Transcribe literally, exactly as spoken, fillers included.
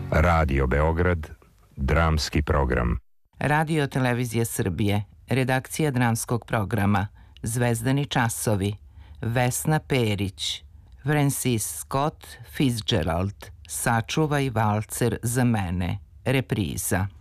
Radio Beograd, dramski program. Radio Televizija Srbije, redakcija dramskog programa, Zvezdani časovi, Vesna Perić, Francis Scott Fitzgerald, Sačuvaj valcer za mene, repriza.